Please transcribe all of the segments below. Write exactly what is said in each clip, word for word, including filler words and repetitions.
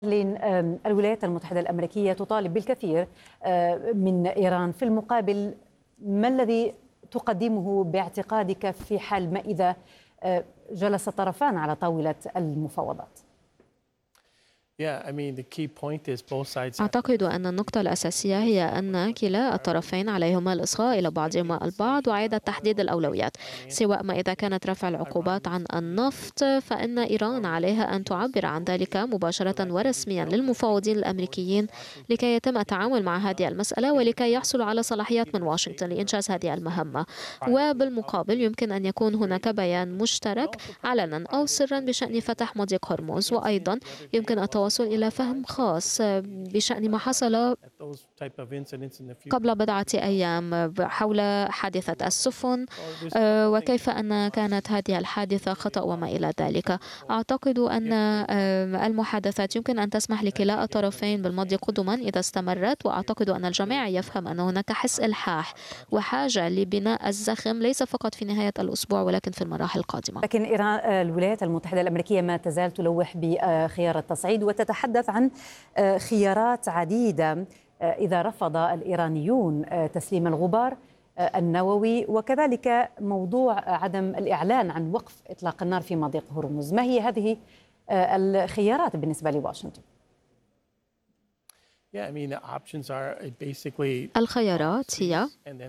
لين الولايات المتحدة الأمريكية تطالب بالكثير من إيران، في المقابل ما الذي تقدمه باعتقادك في حال ما إذا جلس الطرفان على طاولة المفاوضات؟ أعتقد أن النقطة الأساسية هي أن كلا الطرفين عليهما الإصغاء إلى بعضهما البعض وإعادة تحديد الأولويات، سواء ما إذا كانت رفع العقوبات عن النفط، فإن إيران عليها أن تعبر عن ذلك مباشرة ورسميا للمفاوضين الأمريكيين لكي يتم التعامل مع هذه المسألة ولكي يحصلوا على صلاحيات من واشنطن لإنجاز هذه المهمة. وبالمقابل يمكن أن يكون هناك بيان مشترك علنا أو سرا بشأن فتح مضيق هرمز، وأيضا يمكن التوصل إلى فهم خاص بشأن ما حصل قبل بضعة أيام حول حادثة السفن وكيف أن كانت هذه الحادثة خطأ وما إلى ذلك. أعتقد أن المحادثات يمكن أن تسمح لكلا الطرفين بالمضي قدما إذا استمرت، وأعتقد أن الجميع يفهم أن هناك حس إلحاح وحاجة لبناء الزخم ليس فقط في نهاية الأسبوع ولكن في المراحل القادمة. لكن إيران الولايات المتحدة الأمريكية ما تزال تلوح بخيار التصعيد وتتحدث عن خيارات عديدة إذا رفض الإيرانيون تسليم الغبار النووي، وكذلك موضوع عدم الإعلان عن وقف إطلاق النار في مضيق هرمز. ما هي هذه الخيارات بالنسبة لواشنطن؟ الخيارات هي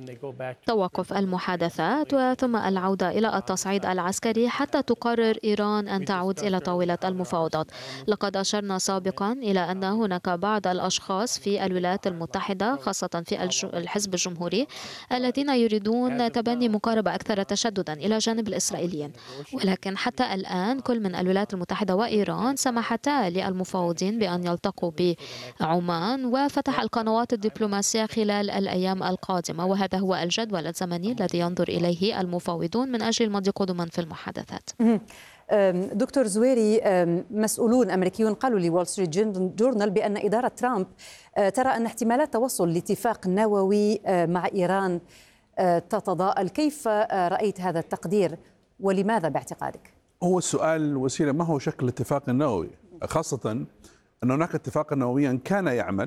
توقف المحادثات وثم العودة إلى التصعيد العسكري حتى تقرر إيران أن تعود إلى طاولة المفاوضات. لقد أشرنا سابقا إلى أن هناك بعض الأشخاص في الولايات المتحدة خاصة في الحزب الجمهوري الذين يريدون تبني مقاربة أكثر تشددا إلى جانب الإسرائيليين، ولكن حتى الآن كل من الولايات المتحدة وإيران سمحتا للمفاوضين بأن يلتقوا بعمان وفتح القنوات الدبلوماسية خلال الأيام القادمة، وهذا هو الجدول الزمني الذي ينظر إليه المفاوضون من أجل المضي قدما في المحادثات. دكتور زويري، مسؤولون أمريكيون قالوا لوول ستريت جورنال بأن إدارة ترامب ترى أن احتمالات توصل لاتفاق نووي مع إيران تتضاءل. كيف رأيت هذا التقدير ولماذا باعتقادك؟ هو السؤال وسيلة، ما هو شكل الاتفاق النووي، خاصة أن هناك اتفاقا نوويا كان يعمل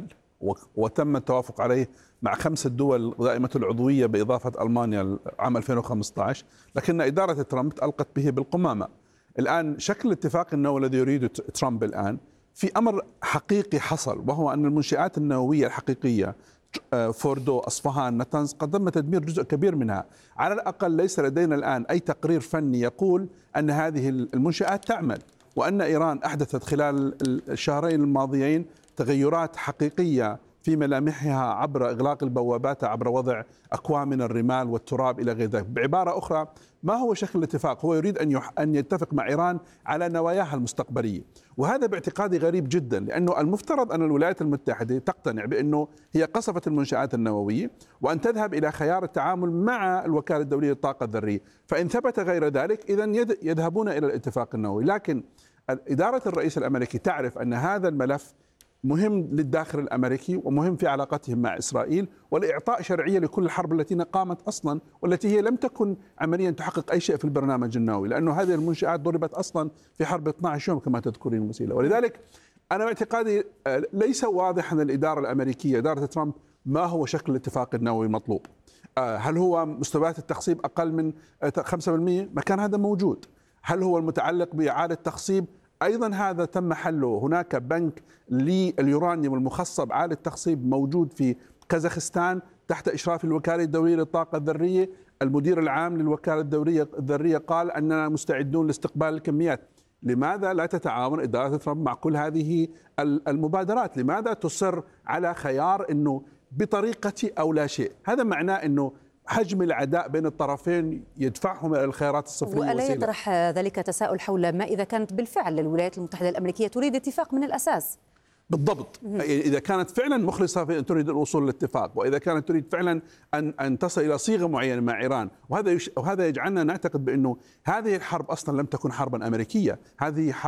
وتم التوافق عليه مع خمسة دول دائمة العضوية بإضافة ألمانيا عام ألفين وخمسة عشر، لكن إدارة ترامب ألقت به بالقمامة. الآن شكل الاتفاق النووي الذي يريده ترامب الآن في أمر حقيقي حصل، وهو أن المنشآت النووية الحقيقية فوردو، أصفهان، نتنز قد تم تدمير جزء كبير منها. على الأقل ليس لدينا الآن أي تقرير فني يقول أن هذه المنشآت تعمل، وأن إيران أحدثت خلال الشهرين الماضيين تغيرات حقيقية في ملامحها عبر إغلاق البوابات، عبر وضع أكوام من الرمال والتراب إلى غير ذلك. بعبارة أخرى، ما هو شكل الاتفاق؟ هو يريد أن أن يتفق مع إيران على نواياها المستقبلية، وهذا باعتقادي غريب جدا، لأنه المفترض أن الولايات المتحدة تقتنع بأنه هي قصفت المنشآت النووية وأن تذهب إلى خيار التعامل مع الوكالة الدولية للطاقة الذرية، فإن ثبت غير ذلك إذن يذهبون إلى الاتفاق النووي. لكن إدارة الرئيس الأمريكي تعرف أن هذا الملف مهم للداخل الأمريكي ومهم في علاقتهم مع إسرائيل، والإعطاء شرعية لكل الحرب التي قامت أصلا والتي هي لم تكن عمليا تحقق أي شيء في البرنامج النووي، لأنه هذه المنشآت ضربت أصلا في حرب اثني عشر يوم كما تذكرين وسيلة. ولذلك أنا باعتقادي ليس واضحا الإدارة الأمريكية، إدارة ترامب، ما هو شكل الاتفاق النووي المطلوب. هل هو مستويات التخصيب أقل من خمسة بالمئة؟ ما كان هذا موجود. هل هو المتعلق بإعادة تخصيب؟ أيضا هذا تم حله. هناك بنك لليورانيوم المخصب عالي التخصيب موجود في كازاخستان تحت إشراف الوكالة الدولية للطاقة الذرية. المدير العام للوكالة الدولية الذرية قال أننا مستعدون لاستقبال الكميات. لماذا لا تتعاون إدارة ترامب مع كل هذه المبادرات؟ لماذا تصر على خيار أنه بطريقة أو لا شيء؟ هذا معناه أنه حجم العداء بين الطرفين يدفعهم إلى الخيارات الصفرية. وألا يطرح ذلك تساؤل حول ما إذا كانت بالفعل الولايات المتحدة الأمريكية تريد اتفاق من الأساس؟ بالضبط. إذا كانت فعلا مخلصة في أن تريد الوصول للاتفاق، وإذا كانت تريد فعلا أن أن تصل إلى صيغة معينة مع إيران، وهذا يش... وهذا يجعلنا نعتقد بأنه هذه الحرب أصلا لم تكن حربا أمريكية، هذه حرب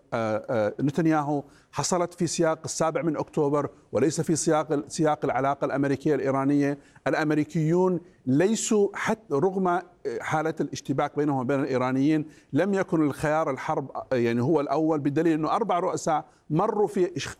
نتنياهو حصلت في سياق السابع من أكتوبر وليس في سياق سياق العلاقة الأمريكية الإيرانية. الأمريكيون ليسوا حتى رغم حالة الاشتباك بينهم وبين الإيرانيين لم يكن الخيار الحرب يعني هو الأول، بدليل أنه أربع رؤساء مروا في